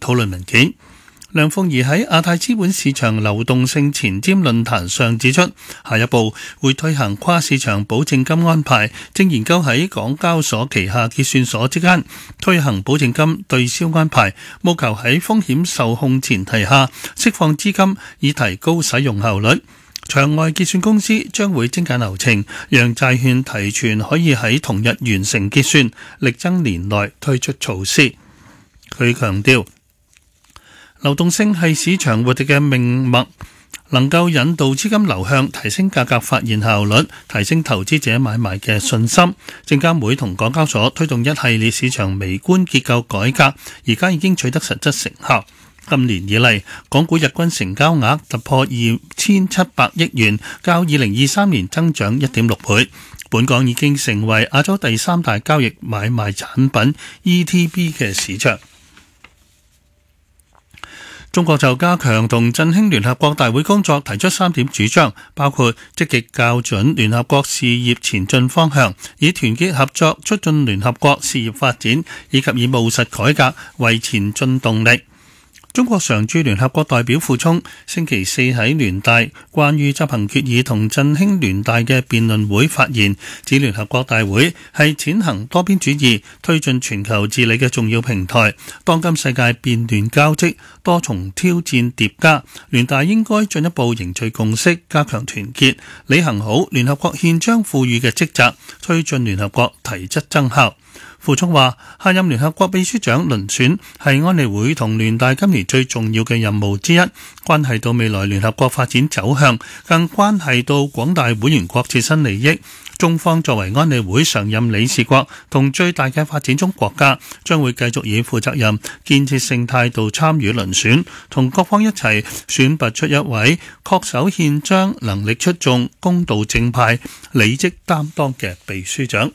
討論文件。梁鳳儀喺亞太資本市場流動性前瞻論壇上指出，下一步會推行跨市場保證金安排，正研究喺港交所旗下結算所之間推行保證金對銷安排，務求喺風險受控前提下釋放資金，以提高使用效率。場外結算公司將會精簡流程，讓債券提存可以喺同日完成結算，力爭年內推出措施。佢強調，流動性係市場活力嘅命脈，能夠引導資金流向，提升價格發現效率，提升投資者買賣嘅信心。證監會同港交所推動一系列市場微觀結構改革，而家已經取得實質成效。今年以嚟，港股日均成交額突破2700億元，較2023年增長 1.6 倍。本港已經成為亞洲第3大交易買賣產品 ETB 嘅市場。中國就加強同振興聯合國大會工作提出3點主張，包括積極校準聯合國事業前進方向，以團結合作促進聯合國事業發展，以及以務實改革為前進動力。中國常駐聯合國代表傅聰星期四喺聯大關於執行決議同振興聯大嘅辯論會發言，指聯合國大會係踐行多邊主義、推進全球治理嘅重要平台。當今世界變亂交織，多重挑戰疊加，聯大應該進一步凝聚共識，加強團結，履行好聯合國憲章賦予嘅職責，推進聯合國提質增效。傅聰話：下任聯合國秘書長遴選係安理會同聯大今年最重要嘅任務之一，關係到未來聯合國發展走向，更關係到廣大會員國切身利益。中方作為安理會常任理事國同最大嘅發展中國家，將會繼續以負責任、建設性態度參與遴選，同各方一齊選拔出一位恪守憲章、能力出眾、公道正派、履職擔當嘅秘書長。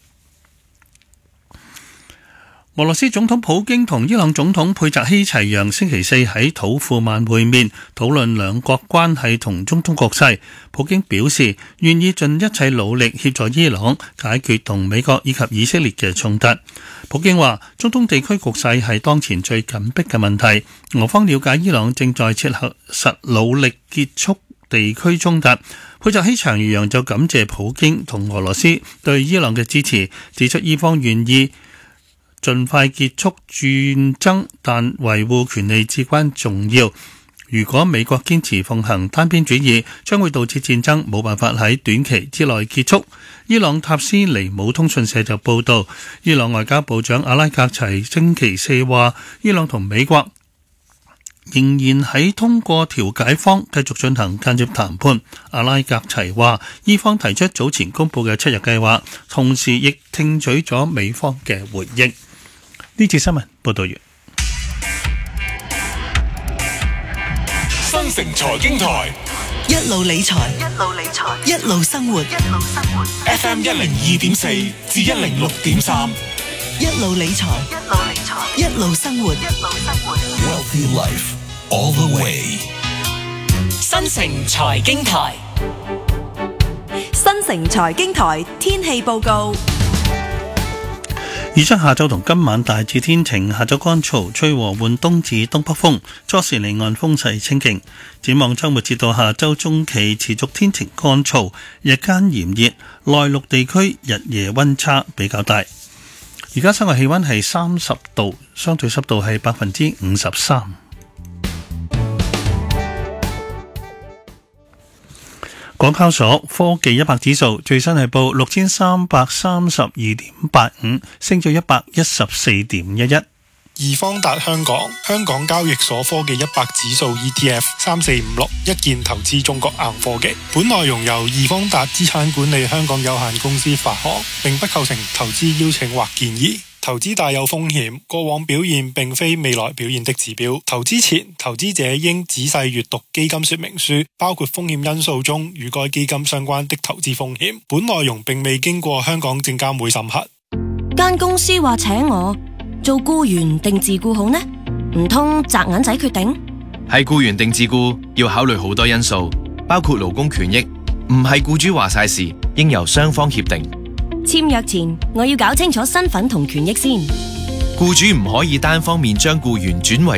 俄羅斯總統普京同伊朗總統佩澤希齊揚星期四喺土庫曼會面，討論兩國關係同中東局勢。普京表示願意盡一切努力協助伊朗解決同美國以及以色列嘅衝突。普京話：中東地區局勢係當前最緊迫嘅問題，俄方了解伊朗正在切實努力結束地區衝突。佩澤希齊揚就感謝普京同俄羅斯對伊朗嘅支持，指出伊方願意盡快結束戰爭，但維護權利至關重要。如果美國堅持奉行單邊主義，將會導致戰爭冇辦法喺短期之內結束。伊朗塔斯尼姆通訊社就報道，伊朗外交部長阿拉格齊星期四話，伊朗同美國仍然喺通過調解方繼續進行間接談判。阿拉格齊話，伊方提出早前公布嘅7日計劃，同時亦聽取咗美方嘅回應。呢次新聞報道完。 新城財經台一路理財，一路生活。 FM 102.4至106.3， 一路理財，一路生活。 Wealthy Life all the way。 新城財經台， 新城財經台天氣報告。 預測下晝同今晚大致天晴，下晝乾燥，吹和緩東至東北風，初時離岸風勢清勁。展望週末至到下週中期持續天晴乾燥，日間炎熱，內陸地區日夜溫差比較大。而家室外氣溫係30度，相對濕度係53%。港交所科技100指數最新係報6332.85，升咗114.11。 易方達香港交易所科技100指數 ETF 3456一鍵投資中國硬科技。本內容由易方達資產管理香港有限公司發行，並不構成投資邀請或建議。投資大有風險，過往表現並非未來表現的指標。投資前，投資者應仔細閱讀基金說明書，包括風險因素中與該基金相關的投資風險。本內容並未經過香港證監會審核。 間公司話請我做僱員定自僱好呢？唔通擲銀仔決定？ 係僱員定自僱要考慮好多因素，包括勞工權益，唔係僱主話晒事，應由雙方協定。 簽約前，我要搞清楚身份同權益先。 僱主唔可以單方面將僱員轉為